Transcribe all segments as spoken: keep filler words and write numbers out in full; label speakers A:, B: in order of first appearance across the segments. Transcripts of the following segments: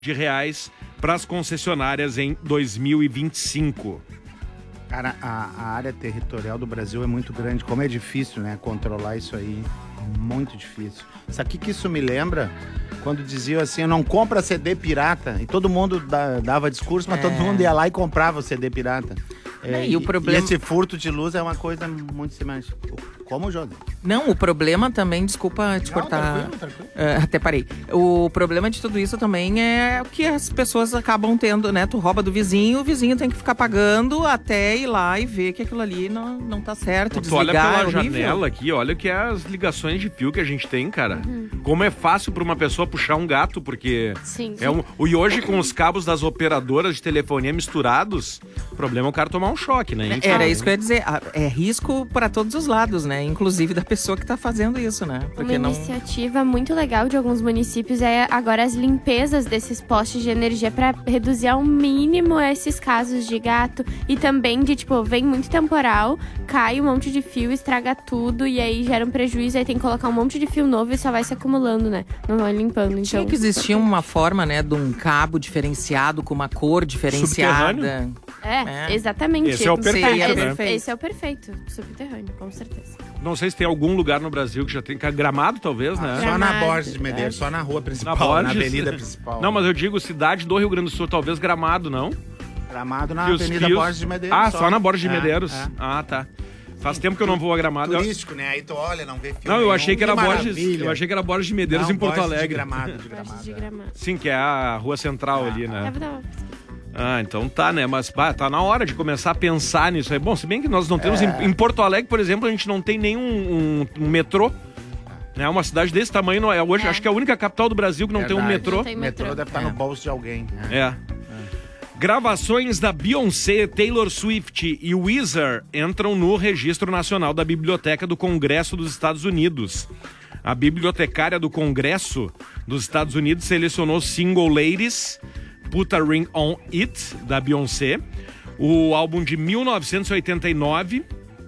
A: de reais para as concessionárias em dois mil e vinte e cinco.
B: Cara, a, a área territorial do Brasil é muito grande. Como é difícil, né, controlar isso aí. Muito difícil. Sabe o que, que isso me lembra? Quando diziam assim, não compra C D pirata. E todo mundo da, dava discurso, mas é. todo mundo ia lá e comprava o C D pirata. É,
C: e, e, o problema...
B: e esse furto de luz é uma coisa muito semelhante. Como o José.
C: Não, o problema também, desculpa te não, cortar, tranquilo, tranquilo. Uh, até parei. O problema de tudo isso também é o que as pessoas acabam tendo, né? Tu rouba do vizinho, o vizinho tem que ficar pagando até ir lá e ver que aquilo ali não, não tá certo,
A: tu
C: desligar,
A: olha pela
C: é
A: janela aqui, olha que é as ligações de fio que a gente tem, cara. Uhum. Como é fácil para uma pessoa puxar um gato, porque...
D: Sim.
A: É um, e hoje com os cabos das operadoras de telefonia misturados, o problema é o cara tomar um choque, né? Enfim.
C: Era isso que eu ia dizer. É risco para todos os lados, né? Inclusive da pessoa que tá fazendo isso, né?
D: Porque uma não... iniciativa muito legal de alguns municípios é agora as limpezas desses postes de energia para reduzir ao mínimo esses casos de gato e também de, tipo, vem muito temporal, cai um monte de fio, estraga tudo e aí gera um prejuízo, aí tem que colocar um monte de fio novo e só vai se acumulando, né? Não vai limpando, então...
C: Tinha que existir uma forma, né, de um cabo diferenciado com uma cor diferenciada.
D: É, é, exatamente.
A: Esse é o perfeito,
D: esse,
A: né?
D: Esse, esse é o perfeito, subterrâneo, com certeza.
A: Não sei se tem algum lugar no Brasil que já tem Gramado, talvez, né?
B: Só na Borges de Medeiros, só na rua principal, na, Borges, na avenida principal.
A: Não, mas eu digo cidade do Rio Grande do Sul, talvez Gramado, não?
B: Gramado na
A: Fios,
B: avenida
A: fios...
B: Borges de Medeiros.
A: Ah, só, só na Borges de
B: é,
A: Medeiros.
B: É.
A: Ah, tá. Faz tempo que eu não vou a Gramado.
B: Turístico, né? Aí tu olha, não vê filme.
A: Não, eu achei que era
B: que
A: Borges, eu achei que era Borges de Medeiros
B: não,
A: em Porto
B: Borges
A: Alegre.
B: De Gramado, de Gramado,
D: Borges de Gramado.
A: Sim, que é a rua central
B: ah,
A: ali, né?
D: Deve dar uma...
A: Ah, então tá, né? Mas bah, tá na hora de começar a pensar nisso aí. Bom, se bem que nós não temos... É. Em, em Porto Alegre, por exemplo, a gente não tem nenhum um, um metrô. É uma cidade desse tamanho, não é? Hoje, é. Acho que é a única capital do Brasil que não
B: Verdade.
A: tem um metrô.
D: Não tem metrô.
B: metrô deve estar é. no bolso de alguém.
A: É. é. Gravações da Beyoncé, Taylor Swift e Weezer entram no Registro Nacional da Biblioteca do Congresso dos Estados Unidos. A bibliotecária do Congresso dos Estados Unidos selecionou o single Ladies, Put a Ring on It, da Beyoncé, o álbum de mil novecentos e oitenta e nove,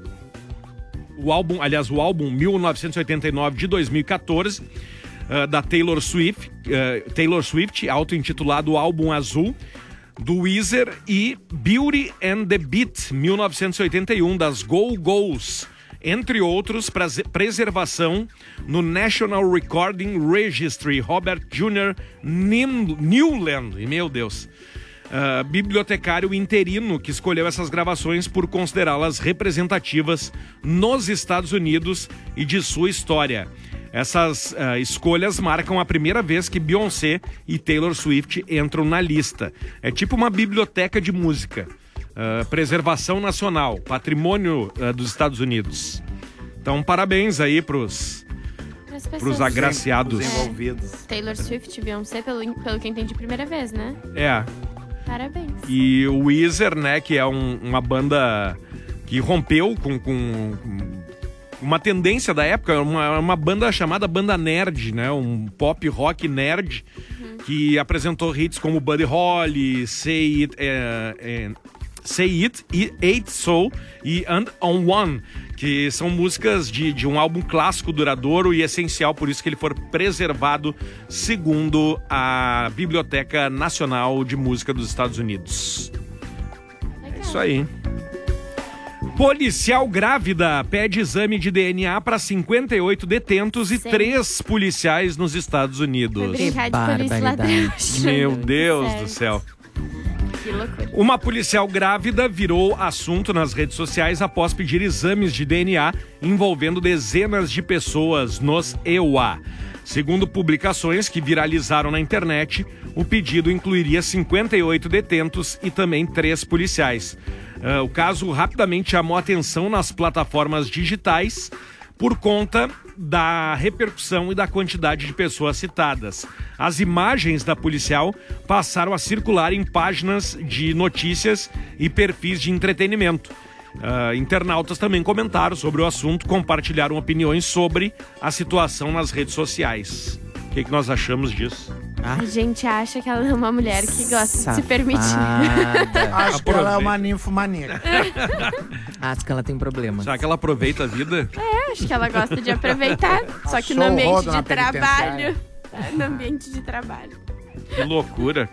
A: o álbum, aliás, o álbum mil novecentos e oitenta e nove de dois mil e quatorze, uh, da Taylor Swift, uh, Taylor Swift, auto-intitulado Álbum Azul, do Weezer e Beauty and the Beat, mil novecentos e oitenta e um, das Go Go's, entre outros, para preservação no National Recording Registry, Robert Júnior Newland, e meu Deus, uh, bibliotecário interino que escolheu essas gravações por considerá-las representativas nos Estados Unidos e de sua história. Essas uh, escolhas marcam a primeira vez que Beyoncé e Taylor Swift entram na lista. É tipo uma biblioteca de música. Uh, preservação nacional, patrimônio uh, dos Estados Unidos. Então, parabéns aí pros, pros agraciados.
B: Os envolvidos.
D: É, Taylor Swift e Beyoncé, pelo, pelo que eu entendi, primeira vez, né?
A: É.
D: Parabéns.
A: E o Weezer, né, que é um, uma banda que rompeu com... com, com uma tendência da época, uma, uma banda chamada Banda Nerd, né? Um pop rock nerd, uhum. que apresentou hits como Buddy Holly, Say It, é, é, Say It, Eight Soul e And On One, que são músicas de, de um álbum clássico duradouro e essencial, por isso que ele foi preservado segundo a Biblioteca Nacional de Música dos Estados Unidos. Legal. É isso aí. Policial grávida pede exame de D N A para cinquenta e oito detentos e três policiais nos Estados Unidos.
D: Foi brincar de polícia lá dentro.
A: Meu Deus certo. do céu.
D: Que loucura.
A: Uma policial grávida virou assunto nas redes sociais após pedir exames de D N A envolvendo dezenas de pessoas nos E U A. Segundo publicações que viralizaram na internet, o pedido incluiria cinquenta e oito detentos e também três policiais. Uh, o caso rapidamente chamou atenção nas plataformas digitais por conta da repercussão e da quantidade de pessoas citadas. As imagens da policial passaram a circular em páginas de notícias e perfis de entretenimento. Uh, internautas também comentaram sobre o assunto, compartilharam opiniões sobre a situação nas redes sociais. O que, que nós achamos disso?
D: Ah. A gente acha que ela é uma mulher que gosta Safada. de se permitir.
B: Acho que ela é uma ninfomaníaca.
C: Acho que ela tem problema.
A: Será que ela aproveita a vida?
D: É, acho que ela gosta de aproveitar. Só que no ambiente de trabalho. No ambiente de trabalho.
A: Que loucura.